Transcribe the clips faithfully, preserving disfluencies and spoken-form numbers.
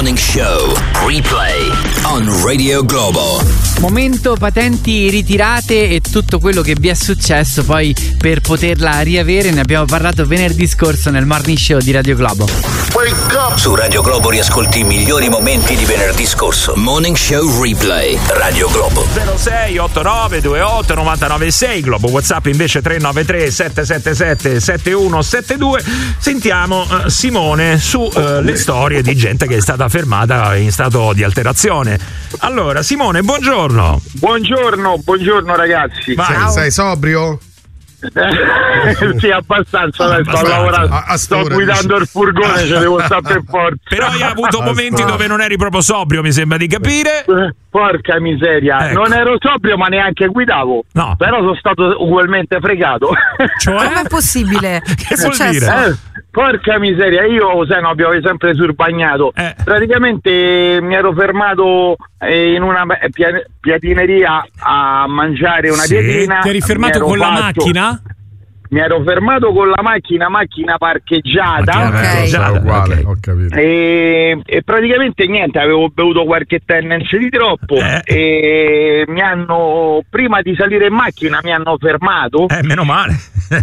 Morning Show Replay on Radio Globo. Momento patenti ritirate e tutto quello che vi è successo poi per poterla riavere, ne abbiamo parlato venerdì scorso nel Morning Show di Radio Globo. Su Radio Globo riascolti i migliori momenti di venerdì scorso. Morning Show Replay, Radio Globo. zero sei otto nove due otto nove nove sei, Globo WhatsApp invece tre nove tre sette sette sette sette uno sette due. Sentiamo uh, Simone su uh, le storie di gente che è stata fermata in stato di alterazione. Allora Simone, buongiorno. Buongiorno, buongiorno ragazzi. Vai. Sei, sei sobrio? Sì, abbastanza, dai, sto lavorando, A- a sto st'ora, guidando dici. il furgone, ce devo stare per forza. Però hai avuto momenti dove non eri proprio sobrio, mi sembra di capire. Porca miseria, Ecco. non ero sobrio ma neanche guidavo. No. Però sono stato ugualmente fregato. Cioè? Com'è possibile? Che è vuol successo? dire? Eh, porca miseria, io sai, no, abbiamo sempre sul bagnato. Eh. Praticamente mi ero fermato eh, in una pia- piadineria a mangiare una Sì. pietina. Ti eri Mi fermato ero con la fatto- macchina? Mi ero fermato con la macchina, macchina parcheggiata. Ok. Già, uguale, ok. ho capito. E, e praticamente niente, avevo bevuto qualche tendenza di troppo Eh. e mi hanno, prima di salire in macchina, mi hanno fermato. Eh, meno male.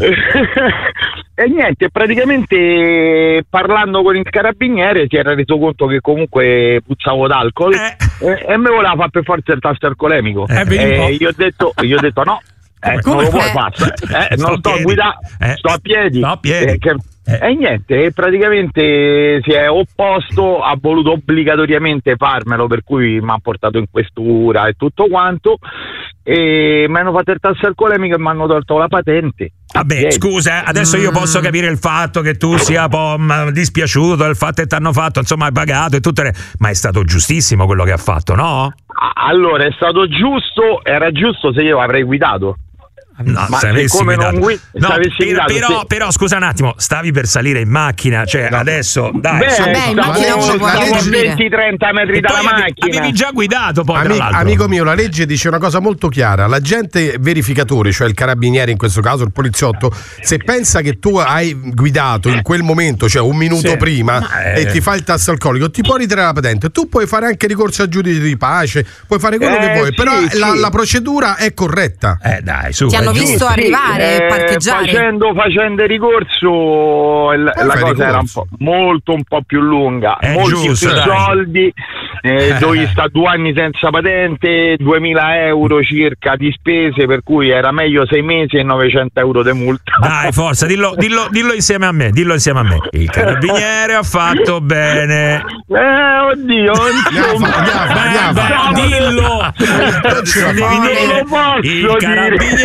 E niente, praticamente parlando con il carabiniere si era reso conto che comunque puzzavo d'alcol Eh. e, e me voleva fare per forza il tasto alcolemico. Eh, vedi un po'. e io ho detto, io ho detto no. Eh, Come- non lo puoi Eh. fare, eh, Sto non a sto a piedi. guidare, Eh. sto a piedi. Sto a piedi. Eh, che- Eh. E niente, e praticamente si è opposto, ha voluto obbligatoriamente farmelo, per cui mi ha portato in questura e tutto quanto, e mi hanno fatto il tasso alcolemico e mi hanno tolto la patente. Vabbè, Ieri. scusa, adesso io posso capire il fatto che tu sia un po' mm, dispiaciuto del fatto che ti hanno fatto, insomma, hai pagato e tutto, le- ma è stato giustissimo quello che ha fatto, no? A- Allora, è stato giusto, era giusto se io avrei guidato. No, Ma se avessi siccome non guidato. gui- se No, avessi per- guidato, però, sì. però, scusa un attimo, stavi per salire in macchina, cioè adesso, dai, Beh, su. Vabbè, in stavo, macchina uno può stavo a capire. venti trenta metri E dalla poi ave- macchina. avevi già guidato poi, tra Ami- l'altro. amico mio, la legge dice una cosa molto chiara: l'agente verificatore, cioè il carabiniere in questo caso, il poliziotto, se pensa che tu hai guidato in quel momento, cioè un minuto Sì. prima, Ma, eh. e ti fa il tasso alcolico, ti può ritirare la patente. Tu puoi fare anche ricorso a giudice di pace, puoi fare quello Eh, che vuoi, sì, però sì. la, la procedura è corretta. Eh, dai, su. Ti hanno è giusto. visto arrivare e eh, parcheggiare? Facendo, facendo ricorso il- Poi la fai cosa era un ricorso. po' molto un po' più lunga, È molti giusto, più dai. soldi, eh, dovevi stare due anni senza patente, duemila euro circa di spese, per cui era meglio sei mesi e novecento euro di multa. Dai, forza, dillo, dillo, dillo insieme a me, dillo insieme a me. Il carabiniere ha fatto bene. Eh, oddio, insomma, Andiamo, andiamo, Beh, andiamo. beh, dillo. Non ce la Devi fai. dire, Non lo posso il dire. carabiniere